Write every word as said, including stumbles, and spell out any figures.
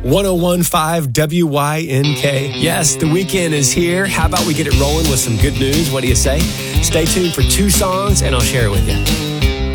one oh one point five W Y N K. Yes, the weekend is here. How about we get it rolling with some good news? What do you say? Stay tuned for two songs and I'll share it with you.